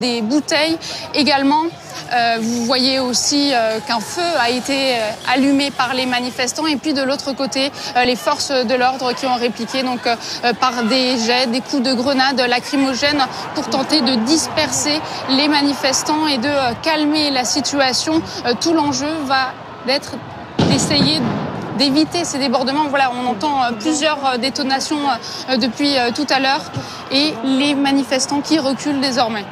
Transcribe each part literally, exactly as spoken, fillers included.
Des bouteilles également. Euh, vous voyez aussi euh, qu'un feu a été euh, allumé par les manifestants et puis de l'autre côté, euh, les forces de l'ordre qui ont répliqué donc euh, par des jets, des coups de grenades lacrymogènes pour tenter de disperser les manifestants et de euh, calmer la situation. Euh, tout l'enjeu va être d'essayer d'éviter ces débordements. Voilà, on entend euh, plusieurs euh, détonations euh, depuis euh, tout à l'heure et les manifestants qui reculent désormais.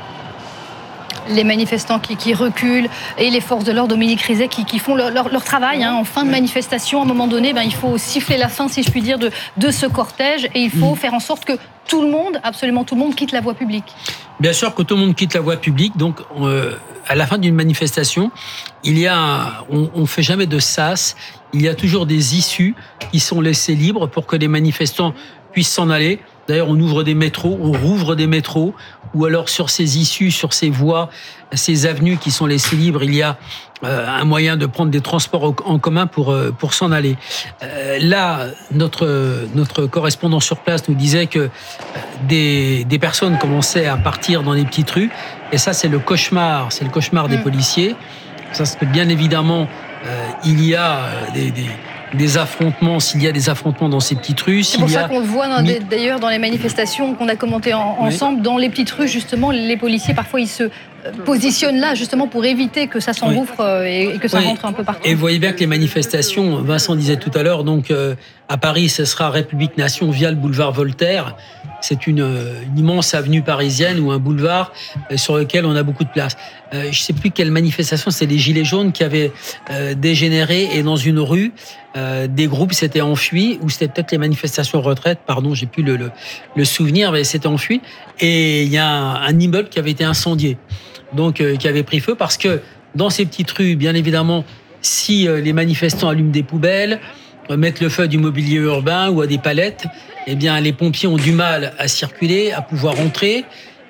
Les manifestants qui, qui reculent et les forces de l'ordre, Dominique Rizet, qui, qui font leur, leur, leur travail. Hein. En fin de manifestation, à un moment donné, ben, il faut siffler la fin, si je puis dire, de, de ce cortège et il faut mmh. faire en sorte que tout le monde, absolument tout le monde, quitte la voie publique. Bien sûr que tout le monde quitte la voie publique. Donc, euh, à la fin d'une manifestation, il y a, on ne fait jamais de sas. Il y a toujours des issues qui sont laissées libres pour que les manifestants puissent s'en aller. D'ailleurs, on ouvre des métros, on rouvre des métros, ou alors sur ces issues, sur ces voies, ces avenues qui sont laissées libres, il y a euh, un moyen de prendre des transports en commun pour euh, pour s'en aller. Euh, là, notre notre correspondant sur place nous disait que des des personnes commençaient à partir dans les petites rues, et ça, c'est le cauchemar, c'est le cauchemar des mmh. policiers. Ça, c'est que bien évidemment, euh, il y a des, des des affrontements, s'il y a des affrontements dans ces petites rues. C'est pour ça qu'on le voit dans des, d'ailleurs dans les manifestations qu'on a commentées en, oui. ensemble, dans les petites rues, justement, les policiers, parfois, ils se positionnent là, justement, pour éviter que ça s'engouffre oui. et, et que ça oui. rentre un peu partout. Et vous voyez bien que les manifestations, Vincent disait tout à l'heure, donc euh, à Paris, ce sera République-Nation via le boulevard Voltaire. C'est une, une immense avenue parisienne ou un boulevard euh, sur lequel on a beaucoup de place. Euh, je ne sais plus quelle manifestation, c'est les Gilets jaunes qui avaient euh, dégénéré et dans une rue, euh, des groupes s'étaient enfuis, ou c'était peut-être les manifestations retraite, pardon, j'ai plus le, le, le souvenir, mais c'était enfui. Et il y a un, un immeuble qui avait été incendié, donc euh, qui avait pris feu parce que dans ces petites rues, bien évidemment, si euh, les manifestants allument des poubelles, euh, mettent le feu à du mobilier urbain ou à des palettes, eh bien, les pompiers ont du mal à circuler, à pouvoir entrer.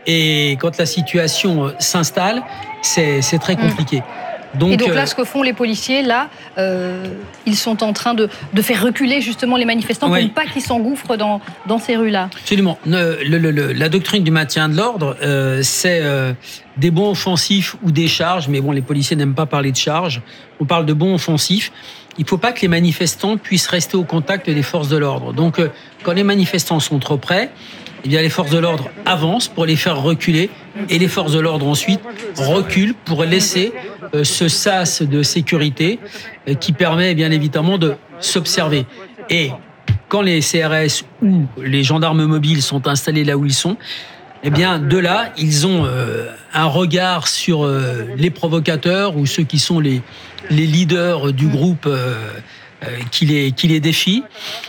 Et quand la situation s'installe, c'est, c'est très compliqué. Mmh. Donc, et donc là, ce que font les policiers, là, euh, ils sont en train de, de faire reculer justement les manifestants oui. pour ne pas qu'ils s'engouffrent dans, dans ces rues-là. Absolument. Le, le, le, la doctrine du maintien de l'ordre, euh, c'est euh, des bons offensifs ou des charges, mais bon, les policiers n'aiment pas parler de charges. On parle de bons offensifs. Il ne faut pas que les manifestants puissent rester au contact des forces de l'ordre. Donc, euh, quand les manifestants sont trop près, eh bien, les forces de l'ordre avancent pour les faire reculer et les forces de l'ordre ensuite reculent pour laisser euh, ce sas de sécurité euh, qui permet bien évidemment de s'observer. Et quand les C R S ou les gendarmes mobiles sont installés là où ils sont, eh bien, de là, ils ont euh, un regard sur euh, les provocateurs ou ceux qui sont les, les leaders du groupe euh, euh, qui, les, qui les défient.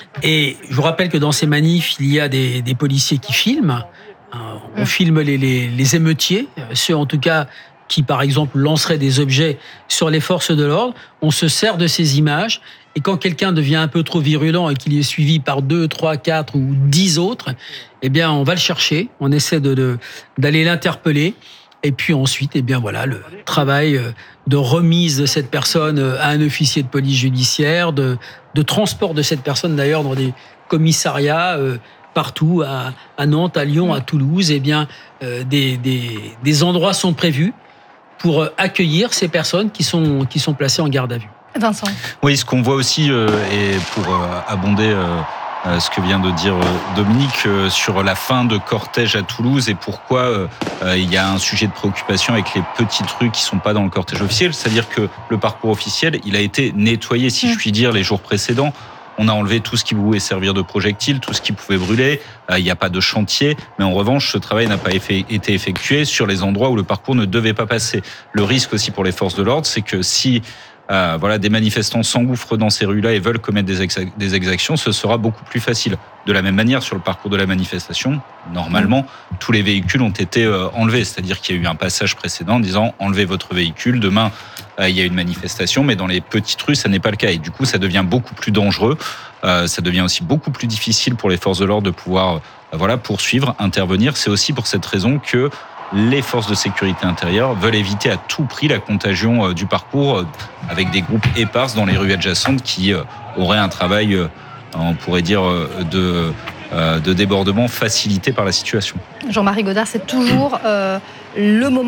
Et je vous rappelle que dans ces manifs, il y a des, des policiers qui filment. On filme les, les, les émeutiers, ceux en tout cas qui, par exemple, lanceraient des objets sur les forces de l'ordre. On se sert de ces images. Et quand quelqu'un devient un peu trop virulent et qu'il est suivi par deux, trois, quatre ou dix autres, eh bien, on va le chercher. On essaie de, de, d'aller l'interpeller. Et puis ensuite, eh bien voilà, le travail de remise de cette personne à un officier de police judiciaire, de, de transport de cette personne d'ailleurs dans des commissariats euh, partout, à, à Nantes, à Lyon, à Toulouse. Eh bien, euh, des, des, des endroits sont prévus pour accueillir ces personnes qui sont, qui sont placées en garde à vue. Vincent. Oui, ce qu'on voit aussi, euh, et pour euh, abonder euh, euh, ce que vient de dire euh, Dominique euh, sur la fin de cortège à Toulouse et pourquoi euh, euh, il y a un sujet de préoccupation avec les petites rues qui sont pas dans le cortège officiel, c'est-à-dire que le parcours officiel, il a été nettoyé, si mmh. je puis dire, les jours précédents. On a enlevé tout ce qui pouvait servir de projectile, tout ce qui pouvait brûler. Euh, il n'y a pas de chantier, mais en revanche, ce travail n'a pas effet, été effectué sur les endroits où le parcours ne devait pas passer. Le risque aussi pour les forces de l'ordre, c'est que si Euh, voilà, des manifestants s'engouffrent dans ces rues-là et veulent commettre des, exa- des exactions, ce sera beaucoup plus facile. De la même manière, sur le parcours de la manifestation, normalement, tous les véhicules ont été euh, enlevés. C'est-à-dire qu'il y a eu un passage précédent en disant « enlevez votre véhicule, demain, euh, il y a une manifestation », mais dans les petites rues, ça n'est pas le cas. Et du coup, ça devient beaucoup plus dangereux. Euh, ça devient aussi beaucoup plus difficile pour les forces de l'ordre de pouvoir euh, voilà, poursuivre, intervenir. C'est aussi pour cette raison que les forces de sécurité intérieure veulent éviter à tout prix la contagion du parcours avec des groupes épars dans les rues adjacentes qui auraient un travail, on pourrait dire, de, de débordement facilité par la situation. Jean-Marie Godard, c'est toujours euh, le moment